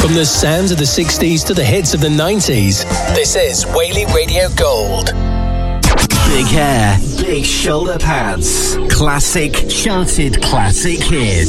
From the sounds of the 60s to the hits of the 90s, this is Whaley Radio Gold. Big hair, big shoulder pads, classic, charted classic hits.